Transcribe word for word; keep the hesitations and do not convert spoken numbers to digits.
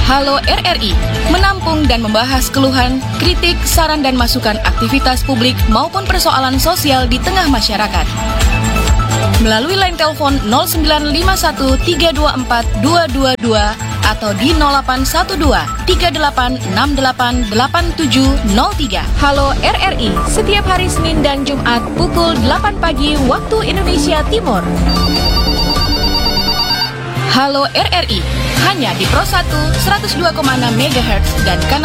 Halo R R I, menampung dan membahas keluhan, kritik, saran dan masukan aktivitas publik maupun persoalan sosial di tengah masyarakat. Melalui line telepon nol sembilan lima satu tiga dua empat dua dua dua atau di nol delapan satu dua tiga delapan enam delapan delapan tujuh nol tiga. Halo R R I, setiap hari Senin dan Jumat pukul delapan pagi waktu Indonesia Timur. Halo R R I, hanya di Pro satu seratus dua koma enam megahertz dan kanal